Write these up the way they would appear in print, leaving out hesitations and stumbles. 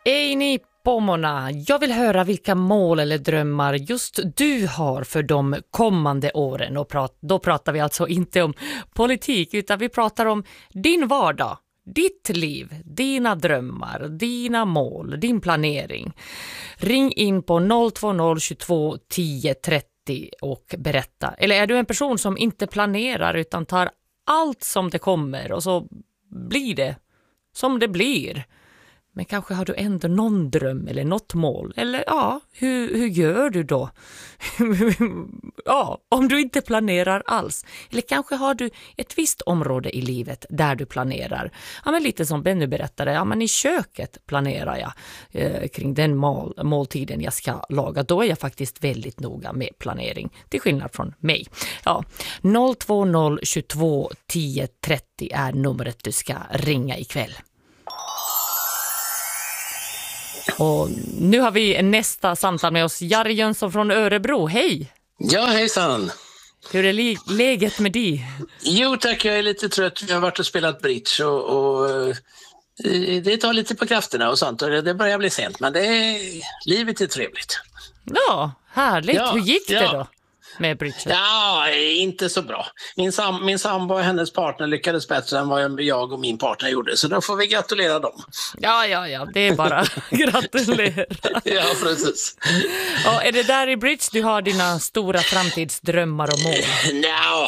Ei ni Pomona, jag vill höra vilka mål eller drömmar just du har för de kommande åren. Och då pratar vi alltså inte om politik utan vi pratar om din vardag, ditt liv, dina drömmar, dina mål, din planering. Ring in på 020 22 10 30 och berätta. Eller är du en person som inte planerar utan tar allt som det kommer och så blir det som det blir? Men kanske har du ändå någon dröm eller något mål. Eller ja, hur gör du då? Ja, om du inte planerar alls. Eller kanske har du ett visst område i livet där du planerar. Ja, men lite som Benny berättade. Ja, men i köket planerar jag kring den måltiden jag ska laga. Då är jag faktiskt väldigt noga med planering. Till skillnad från mig. Ja, 020 22 10 30 är numret du ska ringa ikväll. Och nu har vi nästa samtal med oss, Jari Jönsson från Örebro. Hej! Ja, hejsan! Hur är läget med dig? Jo tack, jag är lite trött. Jag har varit och spelat bridge och det tar lite på krafterna och sånt. Och det börjar bli sent, men livet är trevligt. Ja, härligt. Ja, hur gick det då med bridge? Ja, inte så bra. Min sambo och hennes partner lyckades bättre än vad jag och min partner gjorde. Så då får vi gratulera dem. Ja, det är bara gratulera. Ja, precis. Och är det där i bridge du har dina stora framtidsdrömmar och mål? Ja,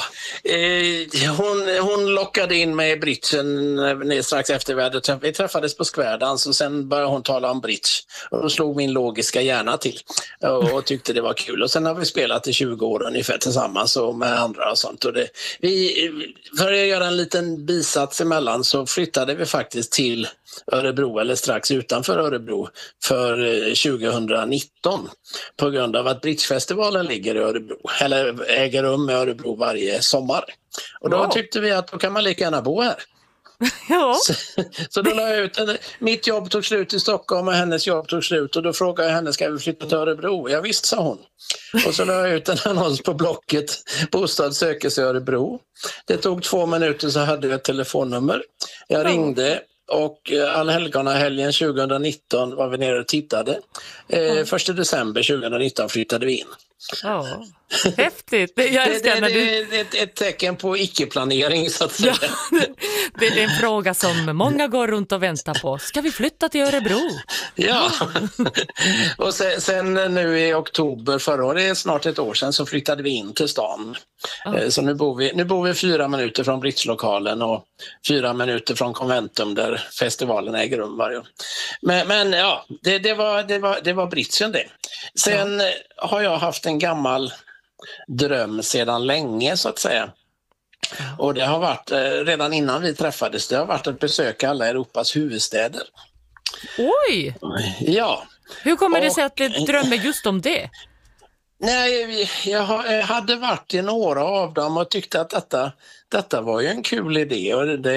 hon lockade in mig i bridgen strax efter vi träffades på Skvärdans och sen började hon tala om bridge. Och då slog min logiska hjärna till och tyckte det var kul. Och sen har vi spelat i 20 år ungefär tillsammans och med andra och sånt. Och för att göra en liten bisats emellan så flyttade vi faktiskt till Örebro eller strax utanför Örebro för 2019 på grund av att bridgefestivalen ligger i Örebro eller äger rum i Örebro varje sommar. Och då tyckte vi att då kan man lika gärna bo här. Ja. Så då la jag ut, mitt jobb tog slut i Stockholm och hennes jobb tog slut och då frågade jag henne, ska vi flytta till Örebro? Ja visst, sa hon. Och så la jag ut en annons på Blocket, bostad sökes i Örebro. Det tog 2 minuter så hade jag ett telefonnummer. Jag ringde och allhelgonahelgen 2019 var vi nere och tittade. 1 december 2019 flyttade vi in. Ja, häftigt. Det är ett tecken på icke-planering så att säga. Ja, det är en fråga som många går runt och väntar på. Ska vi flytta till Örebro? Ja, och sen nu i oktober förra året, det är snart ett år sedan, så flyttade vi in till stan. Så nu bor vi 4 minuter från bridgelokalen och 4 minuter från Conventum där festivalen äger rum varje år. Men ja, det var bridgen det. Sen har jag haft en gammal dröm sedan länge så att säga. Och det har varit, redan innan vi träffades, det har varit att besöka alla Europas huvudstäder. Oj! Ja. Hur kommer det sig att du drömmer just om det? Nej, jag hade varit i några av dem och tyckte att detta var ju en kul idé.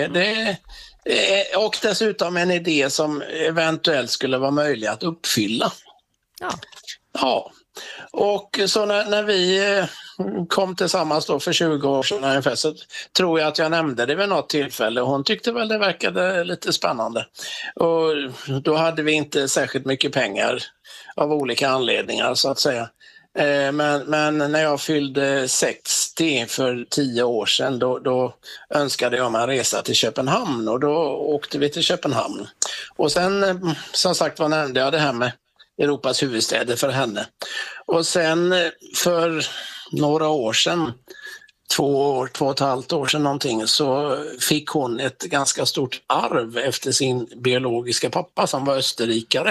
Och dessutom en idé som eventuellt skulle vara möjlig att uppfylla. Ja. Och så när vi kom tillsammans då för 20 år sedan ungefär, så tror jag att jag nämnde det vid något tillfälle. Hon tyckte väl det verkade lite spännande. Och då hade vi inte särskilt mycket pengar av olika anledningar så att säga. Men när jag fyllde 60 för 10 år sedan då önskade jag mig en resa till Köpenhamn och då åkte vi till Köpenhamn. Och sen som sagt nämnde jag det här med Europas huvudstäder för henne. Och sen för några år sedan, 2,5 år sedan någonting, så fick hon ett ganska stort arv efter sin biologiska pappa som var österrikare.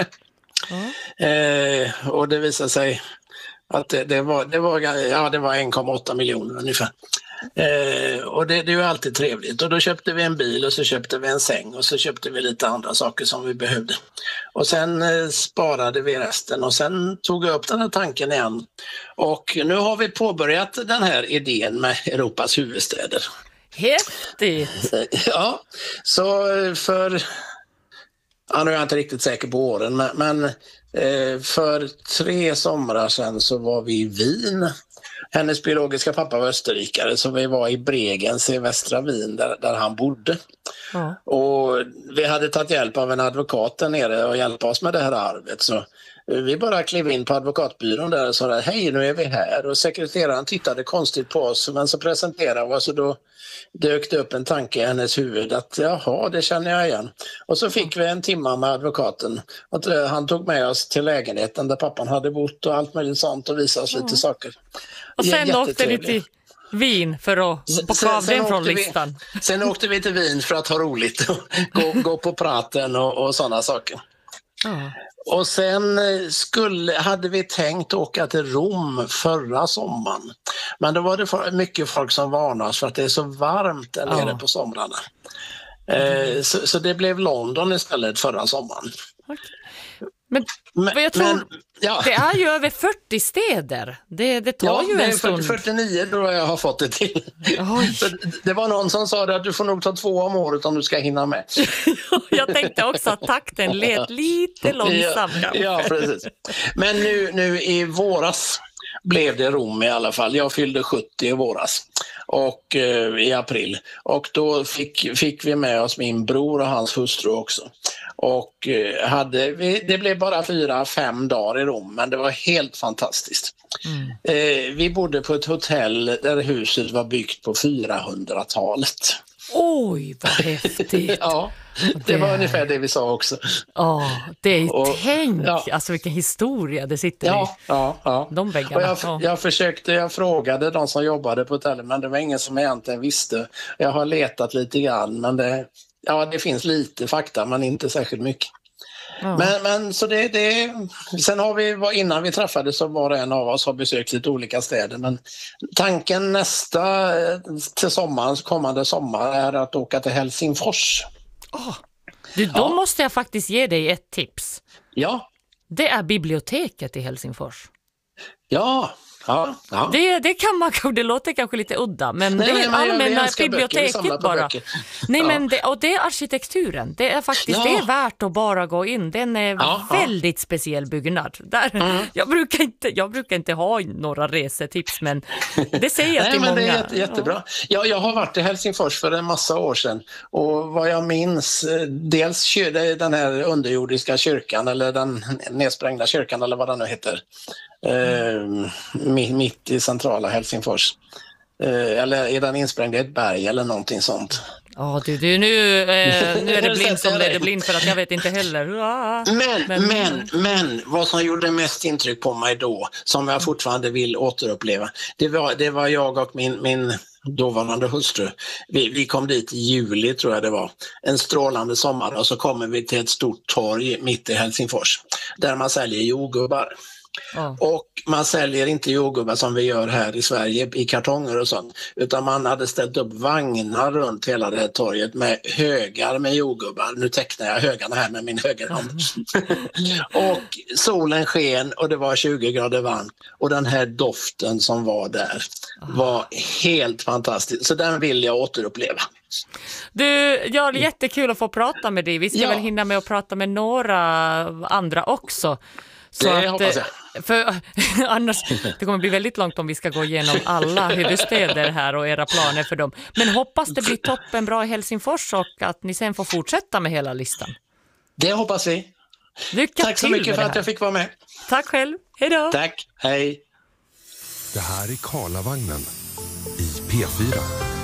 Och det visade sig att det var 1,8 miljoner ungefär. Och det är ju alltid trevligt. Och då köpte vi en bil och så köpte vi en säng och så köpte vi lite andra saker som vi behövde. Och sen sparade vi resten och sen tog jag upp den här tanken igen. Och nu har vi påbörjat den här idén med Europas huvudstäder. Häftigt! Ja, så nu är jag inte riktigt säker på åren, men för 3 somrar sedan så var vi i Wien Hennes biologiska pappa var österrikare, så vi var i Bregenz i västra Wien där han bodde. Ja. Och vi hade tagit hjälp av en advokat där nere och hjälpa oss med det här arvet. Så vi bara klev in på advokatbyrån där och sa hej, nu är vi här. Och sekreteraren tittade konstigt på oss, men så presenterade vi oss och då dök det upp en tanke i hennes huvud att jaha, det känner jag igen. Och så fick vi en timme med advokaten. Och han tog med oss till lägenheten där pappan hade bott och allt möjligt sånt och visade oss lite saker. Och sen åkte ni till Wien för att bocka av den från listan. Sen åkte vi till Wien för att ha roligt och gå på praten och sådana saker. Ja. Och sen hade vi tänkt åka till Rom förra sommaren. Men då var det mycket folk som varnade oss för att det är så varmt där nere på somrarna. Så det blev London istället förra sommaren. Okay. Men jag tror det är ju över 40 städer. Det tar ju en stund. 49 då jag har fått det till. Det var någon som sa att du får nog ta 2 om året om du ska hinna med. Jag tänkte också att takten lät lite långsam. Ja, precis. Men nu i våras blev det Rom i alla fall. Jag fyllde 70 i våras och i april. Och då fick vi med oss min bror och hans hustru också. Och det blev bara 4-5 dagar i Rom, men det var helt fantastiskt. Vi bodde på ett hotell där huset var byggt på 400-talet. Oj, vad häftigt! Ja, det var ungefär det vi sa också. Det är tänk, alltså vilken historia det sitter i. De väggarna. Och jag frågade de som jobbade på hotellet, men det var ingen som egentligen visste. Jag har letat lite grann, men det finns lite fakta, men inte särskilt mycket. Men så sen har vi, innan vi träffades så var det en av oss har besökt lite olika städer, men tanken till kommande sommar är att åka till Helsingfors. Då måste jag faktiskt ge dig ett tips. Ja. Det är biblioteket i Helsingfors. Ja. Det kan man, det låter kanske lite udda, men det är allmänna biblioteket bara. Men det är arkitekturen. Det är faktiskt det är värt att bara gå in. Den är väldigt speciell byggnad. Jag brukar inte ha några resetips, men det säger jag till många. Det är jättebra. Jag har varit i Helsingfors för en massa år sedan och vad jag minns, dels den här underjordiska kyrkan eller den nedsprängda kyrkan eller vad den nu heter. Mitt i centrala Helsingfors. Eller är den insprängd i ett berg eller någonting sånt? Nu är det blind som det är blind för att jag vet inte heller. Men vad som gjorde mest intryck på mig då, som jag fortfarande vill återuppleva, det var jag och min dåvarande hustru. Vi kom dit i juli tror jag det var. En strålande sommar och så kommer vi till ett stort torg mitt i Helsingfors där man säljer jordgubbar. Och man säljer inte jordgubbar som vi gör här i Sverige i kartonger och sånt, utan man hade ställt upp vagnar runt hela det här torget med högar med jordgubbar. Nu tecknar jag högarna här med min högerhand. Och solen sken och det var 20 grader varmt och den här doften som var där var helt fantastisk. Så den vill jag återuppleva. Jag är jättekul att få prata med dig. Vi ska väl hinna med att prata med några andra också. Det hoppas jag. För annars det kommer bli väldigt långt om vi ska gå igenom alla huvudstäder här och era planer för dem. Men hoppas det blir toppen bra i Helsingfors och att ni sen får fortsätta med hela listan. Det hoppas vi. Tack så mycket för att jag fick vara med. Tack själv. Hej då. Tack. Hej. Det här är Karlavagnen i P4.